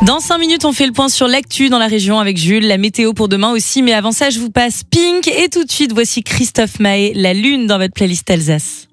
Dans 5 minutes, on fait le point sur l'actu dans la région avec Jules, la météo pour demain aussi. Mais avant ça, je vous passe Pink et tout de suite, voici Christophe Maé, La Lune dans votre playlist Alsace.